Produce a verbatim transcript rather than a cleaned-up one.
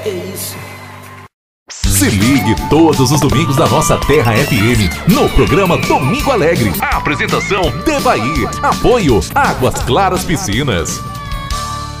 É isso. Se ligue todos os domingos da nossa Terra F M no programa Domingo Alegre. A apresentação Devaí. Apoio Águas Claras Piscinas.